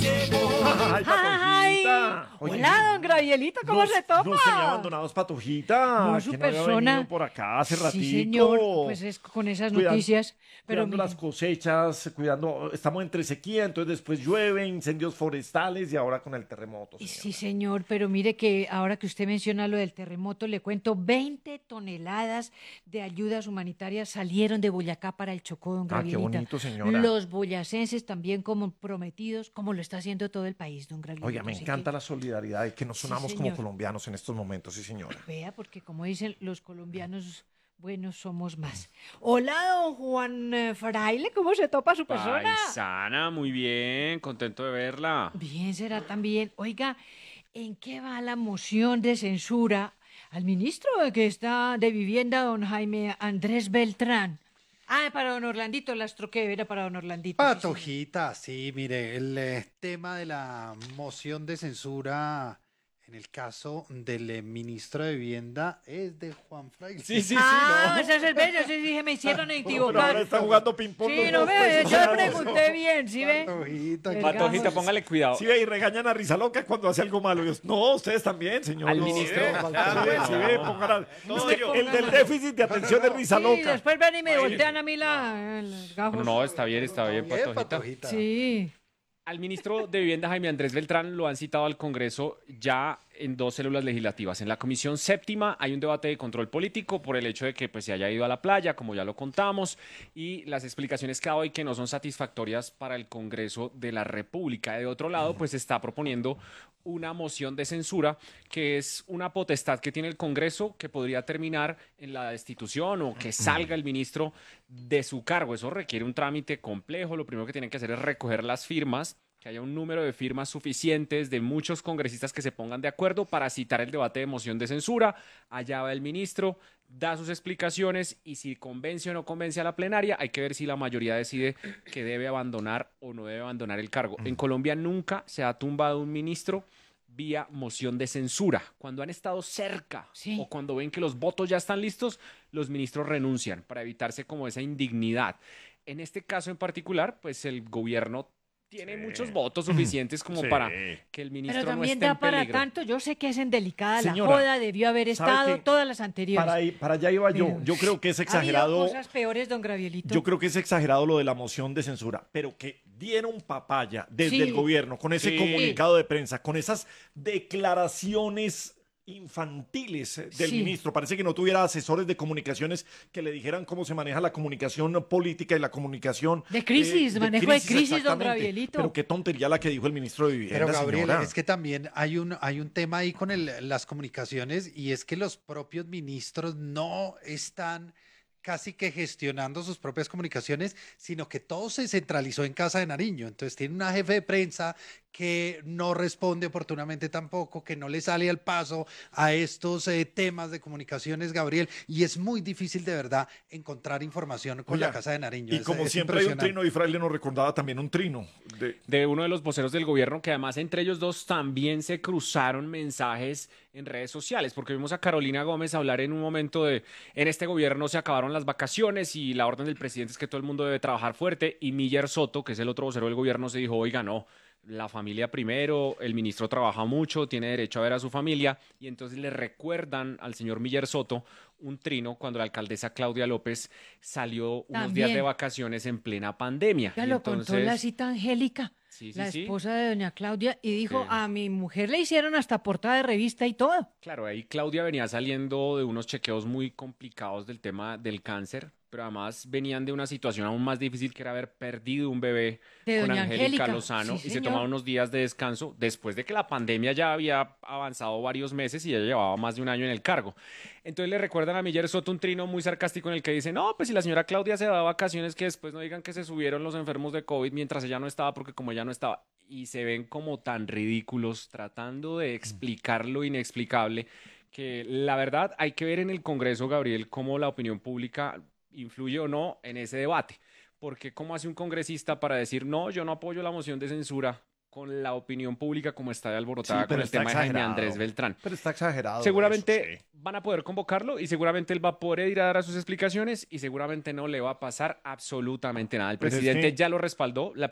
¡Ay, ¡Ay! Patojita! Oye, Hola, don Gravielito, ¿cómo se topa? No se me ha abandonado, Patojita. No, Que su no había persona. venido por acá hace ratico. Sí, señor, pues es con esas Cuidan- noticias. Pero Cuidando las cosechas, estamos entre sequía, entonces después llueve, incendios forestales y ahora con el terremoto, señor. sí, señor, pero mire que ahora que usted menciona lo del terremoto, le cuento, 20 toneladas de ayudas humanitarias salieron de Boyacá para el Chocó, don Ah, qué Gravielita. bonito, señora. Los boyacenses también como prometidos, como lo está haciendo todo el país, don Gravielito. Oiga, me Así encanta que, la solidaridad y que nos sí, sonamos como señor. colombianos en estos momentos, sí, señora. Vea, porque como dicen los colombianos, buenos somos más. Hola, don Juan Fraile, ¿cómo se topa su persona? Paisana, muy bien, contento de verla. Bien, será también. Oiga, ¿en qué va la moción de censura al ministro que está de Vivienda, don Jaime Andrés Beltrán? Ah, para don Orlandito, las troqué, era para don Orlandito. sí, señor. Patojita, sí, mire, el tema de la moción de censura en el caso del ministro de Vivienda es de Juan Fraile. Ah, ese es el bello, sí, dije, me hicieron Pero equivocar. ahora está jugando ping-pong. Sí, los no dos, ve, pues, yo o sea, pregunté bien, ¿sí ve? Patojita, El Patojita, gajo. póngale cuidado. Sí, ve, y regañan a Risa Loca cuando hace algo malo. No, ustedes también, señor. Al No, ministro. sí, sí, ve, pongan No, es que yo. el del déficit de atención de Risa Sí, Loca. después ven y me voltean a mí los gajos. No, está bien, bien, Patojita. Patojita. Sí. Al ministro de Vivienda, Jaime Andrés Beltrán, lo han citado al Congreso ya en dos células legislativas. En la Comisión Séptima hay un debate de control político por el hecho de que pues, se haya ido a la playa, como ya lo contamos, y las explicaciones que ha dado y que no son satisfactorias para el Congreso de la República. De otro lado, pues se está proponiendo una moción de censura, que es una potestad que tiene el Congreso que podría terminar en la destitución o que salga el ministro de su cargo. Eso requiere un trámite complejo. Lo primero que tienen que hacer es recoger las firmas, que haya un número de firmas suficientes de muchos congresistas que se pongan de acuerdo para citar el debate de moción de censura. Allá va el ministro, da sus explicaciones y si convence o no convence a la plenaria, hay que ver si la mayoría decide que debe abandonar o no debe abandonar el cargo. En Colombia nunca se ha tumbado un ministro vía moción de censura. Cuando han estado cerca Sí. o cuando ven que los votos ya están listos, los ministros renuncian para evitarse como esa indignidad. En este caso en particular, pues el gobierno tiene muchos votos suficientes como Sí. para que el ministro Pero no también esté en da para peligro. tanto. Yo sé que es en delicada Señora, la joda, debió haber ¿sabe estado qué? todas las anteriores. Para allá iba yo. Pero, Yo creo que es Ha habido exagerado. cosas peores, don Gravielito. Yo creo que es exagerado lo de la moción de censura, pero que dieron papaya desde Sí. el gobierno con ese Sí. comunicado de prensa, con esas declaraciones infantiles del Sí. ministro. Parece que no tuviera asesores de comunicaciones que le dijeran cómo se maneja la comunicación política y la comunicación De crisis, manejo de crisis, don exactamente. Gravielito. Pero qué tontería la que dijo el ministro de Vivienda, Pero Gabriel, señora. es que también hay un tema ahí con las comunicaciones y es que los propios ministros no están casi que gestionando sus propias comunicaciones, sino que todo se centralizó en Casa de Nariño. Entonces tiene una jefe de prensa que no responde oportunamente tampoco, que no le sale al paso a estos temas de comunicaciones, Gabriel, y es muy difícil de verdad encontrar información con Oiga, la Casa de Nariño. Y como siempre hay un trino, y Fraile nos recordaba también un trino. De uno de los voceros del gobierno, que además entre ellos dos también se cruzaron mensajes en redes sociales, porque vimos a Carolina Gómez hablar en un momento de, en este gobierno se acabaron las vacaciones y la orden del presidente es que todo el mundo debe trabajar fuerte, y Miller Soto, que es el otro vocero del gobierno, se dijo, oiga, no, la familia primero, el ministro trabaja mucho, tiene derecho a ver a su familia, y entonces le recuerdan al señor Miller Soto un trino cuando la alcaldesa Claudia López salió unos días de También. vacaciones en plena pandemia. Ya Y lo contó la entonces- cita Angélica, Sí, la sí. esposa de doña Claudia, y dijo, Sí. a mi mujer le hicieron hasta portada de revista y todo. Claro, ahí Claudia venía saliendo de unos chequeos muy complicados del tema del cáncer, pero además venían de una situación aún más difícil que era haber perdido un bebé De con doña Angélica Angélica. Lozano Sí, y se señor. tomaron unos días de descanso después de que la pandemia ya había avanzado varios meses y ella llevaba más de un año en el cargo. Entonces le recuerdan a Miller Soto un trino muy sarcástico en el que dice, no, pues si la señora Claudia se da vacaciones, que después no digan que se subieron los enfermos de COVID mientras ella no estaba, porque como ella no estaba, y se ven como tan ridículos tratando de explicar lo inexplicable, que la verdad hay que ver en el Congreso, Gabriel, cómo la opinión pública influye o no en ese debate. Porque ¿cómo hace un congresista para decir, no, yo no apoyo la moción de censura con la opinión pública como está de alborotada con el tema de Jaime Andrés Beltrán? Pero está exagerado. Seguramente eso, sí. van a poder convocarlo y seguramente él va a poder ir a dar sus explicaciones y seguramente no le va a pasar absolutamente nada. El Pero es presidente que- ya lo respaldó. La